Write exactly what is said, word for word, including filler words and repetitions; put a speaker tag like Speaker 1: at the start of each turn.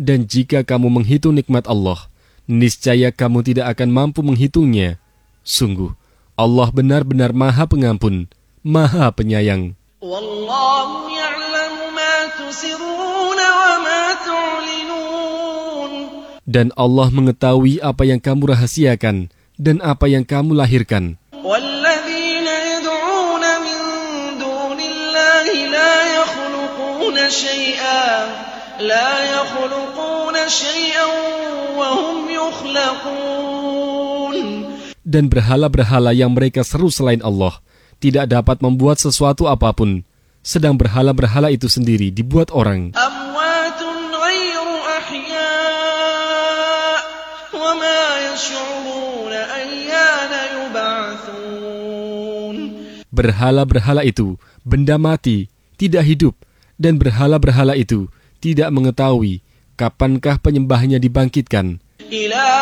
Speaker 1: Dan jika kamu menghitung nikmat Allah, niscaya kamu tidak akan mampu menghitungnya. Sungguh, Allah benar-benar Maha Pengampun, Maha Penyayang.
Speaker 2: Wallahu ya'lamu ma tusirruna wa ma tu'linun.
Speaker 1: Dan Allah mengetahui apa yang kamu rahasiakan dan apa yang kamu lahirkan.
Speaker 2: Walladzina yad'una min dunillahi la yakhluquna syai'an la yakhluquna syai'an wa hum yukhlaqun.
Speaker 1: Dan berhala-berhala yang mereka seru selain Allah tidak dapat membuat sesuatu apapun, sedang berhala-berhala itu sendiri dibuat orang.
Speaker 2: Amwatun ghairu ahya' wa ma yash'uruna ayyana yub'atsun.
Speaker 1: Berhala-berhala itu benda mati, tidak hidup, dan berhala-berhala itu tidak mengetahui kapankah penyembahnya dibangkitkan.
Speaker 2: Ila